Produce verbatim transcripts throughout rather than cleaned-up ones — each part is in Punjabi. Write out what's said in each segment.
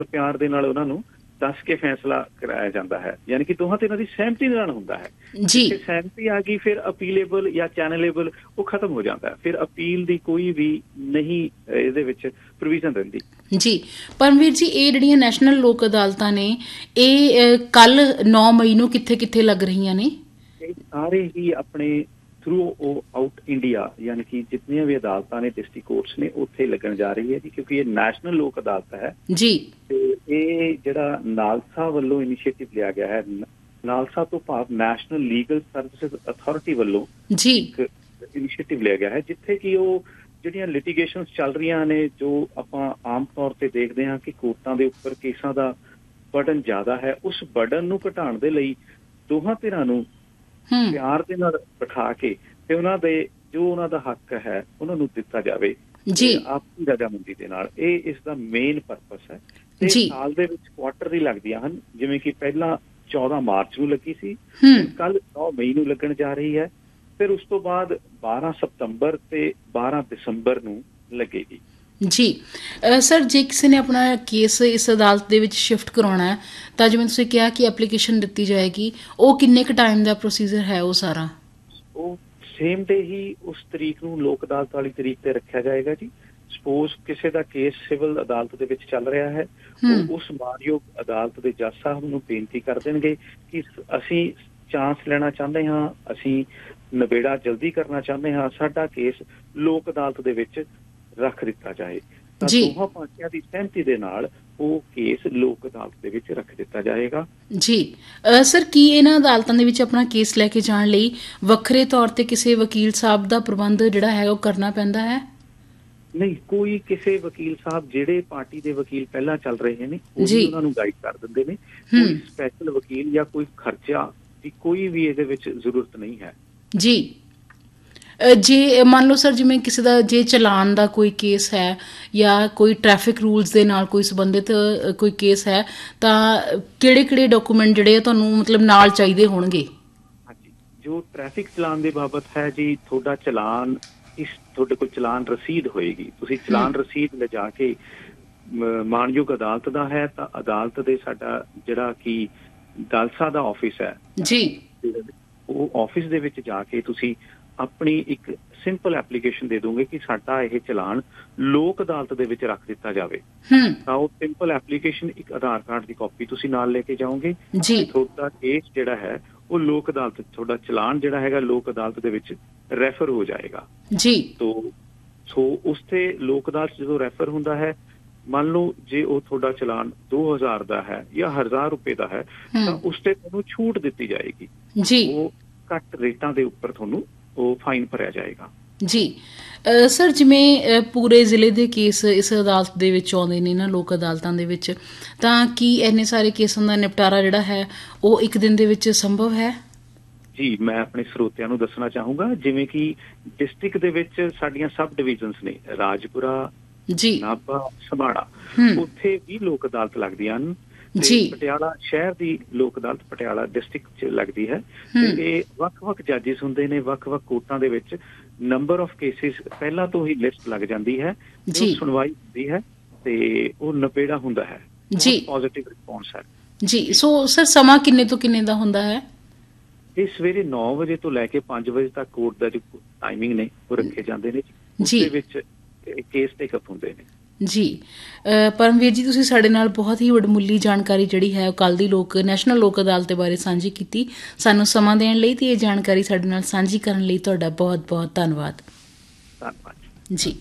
ਪਿਆਰ ਦੇ ਨਾਲ ਉਹਨਾਂ ਨੂੰ ਦੱਸ ਕੇ ਫੈਸਲਾ ਕਰਾਇਆ ਜਾਂਦਾ ਹੈ, ਯਾਨੀ ਕਿ ਦੋਹਾਂ ਧਿਰਾਂ ਦੀ ਸਹਿਮਤੀ ਨਾਲ ਹੁੰਦਾ ਹੈ। ਜੀ ਸਹਿਮਤੀ ਆ ਗਈ ਫਿਰ ਅਪੀਲੇਬਲ ਜਾਂ ਚੈਨਲੇਬਲ ਉਹ ਖਤਮ ਹੋ ਜਾਂਦਾ, ਫਿਰ ਅਪੀਲ ਦੀ ਕੋਈ ਵੀ ਨਹੀਂ ਇਹਦੇ ਵਿੱਚ ਪ੍ਰੋਵੀਜ਼ਨ ਰਹਿੰਦੀ। ਜੀ ਪਰਮਵੀਰ ਜੀ, ਇਹ ਜਿਹੜੀਆਂ ਨੈਸ਼ਨਲ ਲੋਕ ਅਦਾਲਤਾਂ ਨੇ ਇਹ ਕੱਲ ਨੌ ਮਈ ਨੂੰ ਕਿੱਥੇ ਕਿੱਥੇ ਲੱਗ ਰਹੀਆਂ ਨੇ? ਇਹ ਸਾਰੇ ਹੀ ਆਪਣੇ ਥਰੂ ਆਊਟ ਇੰਡੀਆ, ਯਾਨੀ ਕਿ ਜਿਤਨੀਆਂ ਵੀ ਅਦਾਲਤਾਂ ਨੇ ਡਿਸਟ੍ਰਿਕਟ ਕੋਰਟਸ ਨੇ ਉੱਥੇ ਲੱਗਣ ਜਾ ਰਹੀ ਹੈ ਜੀ, ਕਿਉਂਕਿ ਇਹ ਨੈਸ਼ਨਲ ਲੋਕ ਅਦਾਲਤ ਹੈ ਜੀ। ਤੇ ਇਹ ਜਿਹੜਾ ਨਾਲਸਾ ਵੱਲੋਂ ਇਨੀਸ਼ੀਏਟਿਵ ਲਿਆ ਗਿਆ ਹੈ, ਨਾਲਸਾ ਤੋਂ ਭਾਵ ਨੈਸ਼ਨਲ ਲੀਗਲ ਸਰਵਿਸਿਜ਼ ਅਥਾਰਟੀ ਵੱਲੋਂ ਜੀ ਇੱਕ ਇਨੀਸ਼ੀਏਟਿਵ ਲਿਆ ਗਿਆ ਹੈ, ਜਿੱਥੇ ਕਿ ਉਹ ਜਿਹੜੀਆਂ ਲਿਟੀਗੇਸ਼ਨਸ ਚੱਲ ਰਹੀਆਂ ਨੇ, ਜੋ ਆਪਾਂ ਆਮ ਤੌਰ ਤੇ ਦੇਖਦੇ ਹਾਂ ਕਿ ਕੋਰਟਾਂ ਦੇ ਉੱਪਰ ਕੇਸਾਂ ਦਾ ਬਰਡਨ ਜ਼ਿਆਦਾ ਹੈ, ਉਸ ਬਰਡਨ ਨੂੰ ਘਟਾਉਣ ਦੇ ਲਈ ਦੋਹਾਂ ਧਿਰਾਂ ਨੂੰ ਪਿਆਰ ਦੇ ਨਾਲ ਬਿਠਾ ਕੇ ਤੇ ਉਹਨਾਂ ਦੇ ਜੋ ਉਹਨਾਂ ਦਾ ਹੱਕ ਹੈ ਉਹਨਾਂ ਨੂੰ ਦਿੱਤਾ ਜਾਵੇ ਜੀ ਆਪਣੀ ਰਜ਼ਾਮੰਦੀ ਦੇ ਨਾਲ। ਇਹ ਇਸ ਦਾ ਮੇਨ ਪਰਪਸ ਹੈ। ਤੇ ਸਾਲ ਦੇ ਵਿੱਚ ਕੁਆਟਰਲੀ ਲੱਗਦੀਆਂ ਹਨ, ਜਿਵੇਂ ਕਿ ਪਹਿਲਾਂ ਚੌਦਾਂ ਮਾਰਚ ਨੂੰ ਲੱਗੀ ਸੀ, ਕੱਲ ਨੌ ਮਈ ਨੂੰ ਲੱਗਣ ਜਾ ਰਹੀ ਹੈ, ਫਿਰ ਉਸ ਤੋਂ ਬਾਅਦ ਬਾਰਾਂ ਸਤੰਬਰ ਤੇ ਬਾਰਾਂ ਦਸੰਬਰ ਨੂੰ ਲੱਗੇਗੀ। ਜੀ ਸਰ, ਜੇ ਕਿਸੇ ਨੇ ਆਪਣਾ ਕੇਸ ਇਸ ਅਦਾਲਤ ਦੇ ਵਿੱਚ ਸ਼ਿਫਟ ਕਰਾਉਣਾ ਹੈ ਤਾਂ ਜਿਵੇਂ ਤੁਸੀਂ ਕਿਹਾ ਕਿ ਐਪਲੀਕੇਸ਼ਨ ਦਿੱਤੀ ਜਾਏਗੀ, ਉਹ ਕਿੰਨੇ ਕੁ ਟਾਈਮ ਦਾ ਪ੍ਰੋਸੀਜਰ ਹੈ? ਉਹ ਸਾਰਾ ਉਹ ਸੇਮ ਡੇ ਹੀ ਉਸ ਤਰੀਕ ਨੂੰ ਲੋਕ ਅਦਾਲਤ ਵਾਲੀ ਤਰੀਕ ਤੇ ਰੱਖਿਆ ਜਾਏਗਾ ਜੀ। ਸਪੋਜ਼ ਕਿਸੇ ਦਾ ਕੇਸ ਸਿਵਲ ਅਦਾਲਤ ਦੇ ਵਿੱਚ ਚੱਲ ਰਿਹਾ ਹੈ, ਉਹ ਉਸ ਮਾਨਯੋਗ ਅਦਾਲਤ ਦੇ ਜੱਜ ਸਾਹਿਬ ਨੂੰ ਬੇਨਤੀ ਕਰ ਦੇਣਗੇ ਕਿ ਅਸੀਂ ਚਾਂਸ ਲੈਣਾ ਚਾਹੁੰਦੇ ਹਾਂ, ਅਸੀਂ ਨਬੇੜਾ ਜਲਦੀ ਕਰਨਾ ਚਾਹੁੰਦੇ ਹਾਂ, ਸਾਡਾ ਕੇਸ ਲੋਕ ਅਦਾਲਤ ਦੇ ਵਿੱਚ ਰੱਖ ਦਿੱਤਾ ਜਾਏ। ਤਾਂ ਦੋਹਾਂ ਪਾਰਟੀਆਂ ਦੀ ਸਹਿਮਤੀ ਦੇ ਨਾਲ ਉਹ ਕੇਸ ਲੋਕ ਅਦਾਲਤ ਦੇ ਵਿੱਚ ਰੱਖ ਦਿੱਤਾ ਜਾਏਗਾ। ਜੀ ਸਰ, ਕੀ ਇਹਨਾਂ ਅਦਾਲਤਾਂ ਦੇ ਵਿੱਚ ਆਪਣਾ ਕੇਸ ਲੈ ਕੇ ਜਾਣ ਲਈ ਵੱਖਰੇ ਤੌਰ ਤੇ ਕਿਸੇ ਵਕੀਲ ਸਾਹਿਬ ਦਾ ਪ੍ਰਬੰਧ ਜਿਹੜਾ ਹੈ ਉਹ ਕਰਨਾ ਪੈਂਦਾ ਹੈ? ਨਹੀਂ, ਕੋਈ ਕਿਸੇ ਵਕੀਲ ਸਾਹਿਬ ਜਿਹੜੇ ਪਾਰਟੀ ਦੇ ਵਕੀਲ ਪਹਿਲਾਂ ਚੱਲ ਰਹੇ ਨੇ ਉਹ ਉਹਨਾਂ ਨੂੰ ਗਾਈਡ ਕਰ ਦਿੰਦੇ ਨੇ। ਕੋਈ ਸਪੈਸ਼ਲ ਵਕੀਲ ਜਾਂ ਕੋਈ ਖਰਚਾ ਦੀ ਕੋਈ ਵੀ ਇਹਦੇ ਵਿੱਚ ਜ਼ਰੂਰਤ ਨਹੀਂ ਹੈ ਜੀ। ਜੇ ਮੰਨ ਲਓ ਸਰ, ਜਿਵੇਂ ਕਿਸੇ ਦਾ ਜੇ ਚਲਾਨ ਦਾ ਕੋਈ ਕੇਸ ਹੈ ਜਾਂ ਕੋਈ ਟ੍ਰੈਫਿਕ ਰੂਲਸ ਦੇ ਨਾਲ ਕੋਈ ਸੰਬੰਧਿਤ ਕੋਈ ਕੇਸ ਹੈ, ਤਾਂ ਕਿਹੜੇ ਕਿਹੜੇ ਡਾਕੂਮੈਂਟ ਜਿਹੜੇ ਆ ਤੁਹਾਨੂੰ ਮਤਲਬ ਨਾਲ ਚਾਹੀਦੇ ਹੋਣਗੇ? ਹਾਂਜੀ, ਜੋ ਟ੍ਰੈਫਿਕ ਚਲਾਨ ਦੇ ਬਾਬਤ ਹੈ ਜੀ, ਤੁਹਾਡਾ ਚਲਾਨ ਇਸ ਤੁਹਾਡੇ ਕੋਲ ਚਲਾਨ ਰਸੀਦ ਹੋਏਗੀ। ਤੁਸੀਂ ਚਲਾਨ ਰਸੀਦ ਲਿਜਾ ਕੇ ਮਾਨਯੋਗ ਅਦਾਲਤ ਦਾ ਹੈ ਤਾਂ ਅਦਾਲਤ ਦੇ ਸਾਡਾ ਜਿਹੜਾ ਕਿ ਦਾਲਸਾ ਦਾ ਆਫਿਸ ਹੈ ਜੀ, ਉਹ ਆਫਿਸ ਦੇ ਵਿੱਚ ਜਾ ਕੇ ਤੁਸੀਂ ਆਪਣੀ ਇੱਕ ਸਿੰਪਲ ਐਪਲੀਕੇਸ਼ਨ ਦੇ ਦੋਗੇ ਕਿ ਸਾਡਾ ਇਹ ਚਲਾਨ ਲੋਕ ਅਦਾਲਤ ਦੇ ਵਿੱਚ ਰੱਖ ਦਿੱਤਾ ਜਾਵੇ। ਤਾਂ ਉਹ ਸਿੰਪਲ ਐਪਲੀਕੇਸ਼ਨ, ਇੱਕ ਆਧਾਰ ਕਾਰਡ ਦੀ ਕਾਪੀ ਤੁਸੀਂ ਨਾਲ ਲੈ ਕੇ ਜਾਓਗੇ ਜੀ। ਤੁਹਾਡਾ ਕੇਸ ਜਿਹੜਾ ਹੈ ਉਹ ਲੋਕ ਅਦਾਲਤ, ਤੁਹਾਡਾ ਚਲਾਨ ਜਿਹੜਾ ਹੈਗਾ ਲੋਕ ਅਦਾਲਤ ਦੇ ਵਿੱਚ ਰੈਫਰ ਹੋ ਜਾਏਗਾ ਜੀ। ਤੋ ਸੋ ਉਸ ਤੇ ਲੋਕ ਅਦਾਲਤ ਜਦੋਂ ਰੈਫਰ ਹੁੰਦਾ ਹੈ, ਮੰਨ ਲਓ ਜੇ ਉਹ ਤੁਹਾਡਾ ਚਲਾਨ ਦੋ ਹਜ਼ਾਰ ਦਾ ਹੈ ਜਾਂ ਹਜ਼ਾਰ ਰੁਪਏ ਦਾ ਹੈ, ਤਾਂ ਉਸ ਤੇ ਤੁਹਾਨੂੰ ਛੂਟ ਦਿੱਤੀ ਜਾਏਗੀ ਜੀ। ਉਹ ਘੱਟ ਰੇਟਾਂ ਦੇ ਉੱਪਰ ਤੁਹਾਨੂੰ ਉਹ ਫਾਈਨ ਭਰਿਆ ਜਾਏਗਾ ਜੀ। ਸਰ, ਜਿਵੇਂ ਪੂਰੇ ਜ਼ਿਲ੍ਹੇ ਦੇ ਕੇਸ ਇਸ ਅਦਾਲਤ ਦੇ ਵਿੱਚ ਆਉਂਦੇ ਨੇ, ਇਹਨਾਂ ਲੋਕ ਅਦਾਲਤਾਂ ਦੇ ਵਿੱਚ, ਤਾਂ ਕੀ ਇੰਨੇ ਸਾਰੇ ਕੇਸਾਂ ਦਾ ਨਿਪਟਾਰਾ ਜਿਹੜਾ ਹੈ ਉਹ ਇੱਕ ਦਿਨ ਦੇ ਵਿੱਚ ਸੰਭਵ ਹੈ? ਜੀ, ਮੈਂ ਆਪਣੇ ਸਰੋਤਿਆਂ ਨੂੰ ਦੱਸਣਾ ਚਾਹੂੰਗਾ, ਜਿਵੇਂ ਕਿ ਡਿਸਟ੍ਰਿਕਟ ਦੇ ਵਿੱਚ ਸਾਡੀਆਂ ਸਬ ਡਿਵੀਜ਼ਨਸ ਨੇ, ਰਾਜਪੁਰਾ ਜੀ, ਨਾਭਾ, ਸਮਾਣਾ, ਉੱਥੇ ਵੀ ਲੋਕ ਅਦਾਲਤ ਲੱਗਦੀਆਂ ਹਨ ਜੀ। ਪਟਿਆਲਾ ਸ਼ਹਿਰ ਦੀ ਲੋਕ ਅਦਾਲਤ ਪਟਿਆਲਾ ਡਿਸਟ੍ਰਿਕਟ ਚ ਲੱਗਦੀ ਹੈ ਤੇ ਇਹ ਵੱਖ-ਵੱਖ ਜੱਜਿਸ ਹੁੰਦੇ ਨੇ, ਵੱਖ-ਵੱਖ ਕੋਰਟਾਂ ਦੇ ਵਿੱਚ ਨੰਬਰ ਆਫ ਕੇਸਿਸ ਪਹਿਲਾਂ ਤੋਂ ਹੀ ਲਿਸਟ ਲੱਗ ਜਾਂਦੀ ਹੈ, ਸੁਣਵਾਈ ਹੁੰਦੀ ਹੈ ਤੇ ਉਹ ਨਬੇੜਾ ਹੁੰਦਾ ਹੈ ਜੀ। ਪੋਜ਼ਿਟਿਵ ਰਿਸਪੌਂਸ ਹੈ ਜੀ। ਸੋ ਸਰ, ਸਮਾਂ ਕਿੰਨੇ ਤੋਂ ਕਿੰਨੇ ਦਾ ਹੁੰਦਾ ਹੈ? ਇਹ ਸਵੇਰੇ ਨੌ ਵਜੇ ਤੋਂ ਲੈ ਕੇ ਪੰਜ ਵਜੇ ਤੱਕ ਕੋਰਟ ਦਾ ਜੋ ਟਾਈਮਿੰਗ ਨੇ ਉਹ ਰੱਖੇ ਜਾਂਦੇ ਨੇ ਜੀ। ਉਹਦੇ ਵਿੱਚ ਕੇਸ ਟੇਕਅਪ ਹੁੰਦੇ ਨੇ ਜੀ। ਪਰਮਵੀਰ ਜੀ, ਤੁਸੀਂ ਸਾਡੇ ਨਾਲ ਬਹੁਤ ਹੀ ਵਡਮੁੱਲੀ ਜਾਣਕਾਰੀ ਜਿਹੜੀ ਹੈ ਕੱਲ੍ਹ ਦੀ ਲੋਕ ਨੈਸ਼ਨਲ ਲੋਕ ਅਦਾਲਤ ਦੇ ਬਾਰੇ ਸਾਂਝੀ ਕੀਤੀ। ਸਾਨੂੰ ਸਮਾਂ ਦੇਣ ਲਈ ਤੇ ਇਹ ਜਾਣਕਾਰੀ ਸਾਡੇ ਨਾਲ ਸਾਂਝੀ ਕਰਨ ਲਈ ਤੁਹਾਡਾ ਬਹੁਤ ਬਹੁਤ ਧੰਨਵਾਦ। ਧੰਨਵਾਦ ਜੀ।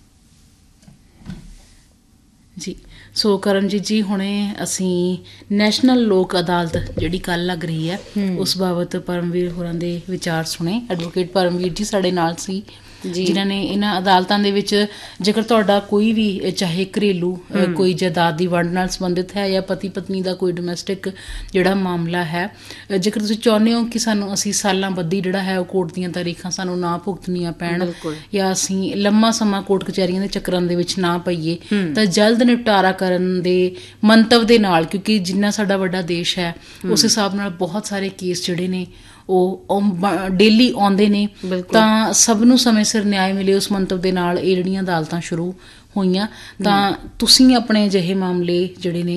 ਜੀ ਸੋ ਕਰਮਜੀਤ ਜੀ, ਹੁਣੇ ਅਸੀਂ ਨੈਸ਼ਨਲ ਲੋਕ ਅਦਾਲਤ ਜਿਹੜੀ ਕੱਲ੍ਹ ਲੱਗ ਰਹੀ ਹੈ ਉਸ ਬਾਬਤ ਪਰਮਵੀਰ ਹੋਰਾਂ ਦੇ ਵਿਚਾਰ ਸੁਣੇ। ਐਡਵੋਕੇਟ ਪਰਮਵੀਰ ਜੀ ਸਾਡੇ ਨਾਲ ਸੀ, ਜਿਨ੍ਹਾਂ ਨੇ ਇਹਨਾਂ ਅਦਾਲਤਾਂ ਦੇ ਵਿੱਚ ਜੇਕਰ ਤੁਹਾਡਾ ਕੋਈ ਵੀ ਚਾਹੇ ਘਰੇਲੂ ਕੋਈ ਜਾਇਦਾਦ ਦੀ ਵੰਡ ਨਾਲ ਸੰਬੰਧਿਤ ਹੈ ਜਾਂ ਪਤੀ ਪਤਨੀ ਦਾ ਕੋਈ ਡੋਮੈਸਟਿਕ ਜਿਹੜਾ ਮਾਮਲਾ ਹੈ, ਜੇਕਰ ਤੁਸੀਂ ਚਾਹੁੰਦੇ ਹੋ ਕਿ ਸਾਨੂੰ ਅਸੀਂ ਸਾਲਾਂ ਬੱਧੀ ਜਿਹੜਾ ਹੈ ਉਹ ਕੋਰਟ ਦੀਆਂ ਤਾਰੀਖਾਂ ਸਾਨੂੰ ਨਾ ਭੁਗਤਣੀਆਂ ਪੈਣ ਜਾਂ ਅਸੀਂ ਲੰਮਾ ਸਮਾਂ ਕੋਰਟ ਕਚਹਿਰੀਆਂ ਦੇ ਚੱਕਰਾਂ ਦੇ ਵਿੱਚ ਨਾ ਪਈਏ, ਤਾਂ ਜਲਦ ਨਿਪਟਾਰਾ ਕਰਨ ਦੇ ਮੰਤਵ ਦੇ ਨਾਲ, ਕਿਉਂਕਿ ਜਿੰਨਾ ਸਾਡਾ ਵੱਡਾ ਦੇਸ਼ ਹੈ ਉਸ ਹਿਸਾਬ ਨਾਲ ਬਹੁਤ ਸਾਰੇ ਕੇਸ ਜਿਹੜੇ ਨੇ ਉਹ ਡੇਲੀ ਆਉਂਦੇ ਨੇ, ਤਾਂ ਸਭ ਨੂੰ ਸਮੇਂ ਸਿਰ ਨਿਆਂ ਮਿਲੇ ਉਸ ਮੰਤਵ ਦੇ ਨਾਲ ਇਹ ਜਿਹੜੀਆਂ ਅਦਾਲਤਾਂ ਸ਼ੁਰੂ ਹੋਈਆਂ ਤਾਂ ਤੁਸੀਂ ਆਪਣੇ ਅਜਿਹੇ ਮਾਮਲੇ ਜਿਹੜੇ ਨੇ